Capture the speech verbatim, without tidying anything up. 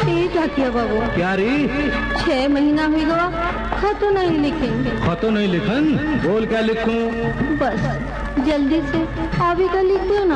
ये क्या किया बाबू? क्या री? छह महीना हुई गवा, खतो नहीं लिखेंगे। खतो नहीं लिखन? बोल क्या लिखूं? बस जल्दी से अभी का लिख दो ना।